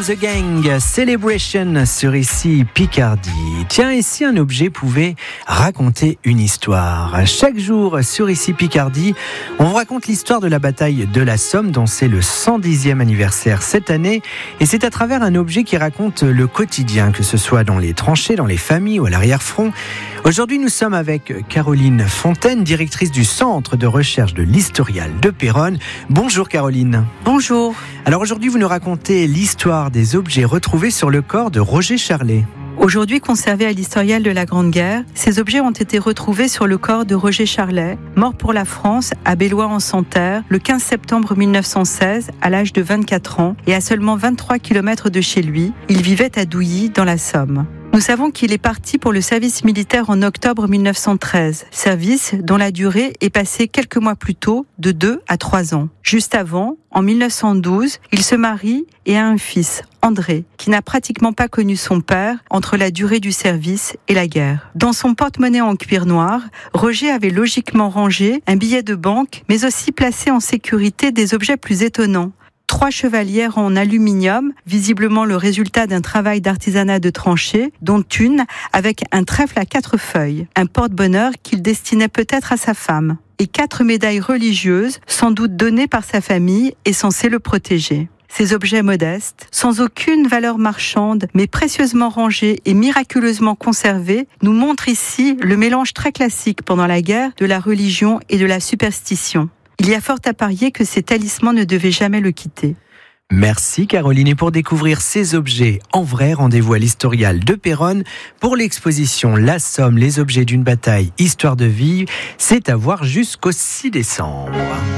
the Gang, Celebration sur ici Picardie. Tiens, et si un objet pouvait raconter une histoire? Chaque jour sur ici Picardie, on vous raconte l'histoire de la bataille de la Somme, dont c'est le 110e anniversaire cette année. Et c'est à travers un objet qui raconte le quotidien, que ce soit dans les tranchées, dans les familles ou à l'arrière-front. Aujourd'hui, nous sommes avec Caroline Fontaine, directrice du Centre de recherche de l'Historial de Péronne. Bonjour Caroline. Bonjour. Alors aujourd'hui, vous nous racontez l'histoire des objets retrouvés sur le corps de Roger Charlet. Aujourd'hui conservés à l'Historial de la Grande Guerre, ces objets ont été retrouvés sur le corps de Roger Charlet, mort pour la France à Bellois-en-Santerre le 15 septembre 1916 à l'âge de 24 ans et à seulement 23 km de chez lui. Il vivait à Douilly dans la Somme. Nous savons qu'il est parti pour le service militaire en octobre 1913, service dont la durée est passée quelques mois plus tôt de 2 à 3 ans. Juste avant, en 1912, il se marie et a un fils, André, qui n'a pratiquement pas connu son père entre la durée du service et la guerre. Dans son porte-monnaie en cuir noir, Roger avait logiquement rangé un billet de banque, mais aussi placé en sécurité des objets plus étonnants. 3 chevalières en aluminium, visiblement le résultat d'un travail d'artisanat de tranchée, dont une avec un trèfle à 4 feuilles, un porte-bonheur qu'il destinait peut-être à sa femme, et 4 médailles religieuses, sans doute données par sa famille et censées le protéger. Ces objets modestes, sans aucune valeur marchande, mais précieusement rangés et miraculeusement conservés, nous montrent ici le mélange très classique pendant la guerre de la religion et de la superstition. Il y a fort à parier que ces talismans ne devaient jamais le quitter. Merci Caroline. Et pour découvrir ces objets en vrai, rendez-vous à l'Historial de Péronne pour l'exposition La Somme, les objets d'une bataille, histoire de vie. C'est à voir jusqu'au 6 décembre.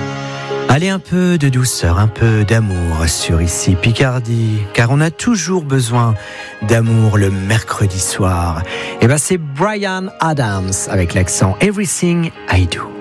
Allez, un peu de douceur, un peu d'amour sur ici Picardie, car on a toujours besoin d'amour le mercredi soir. Et c'est Bryan Adams avec l'accent Everything I Do.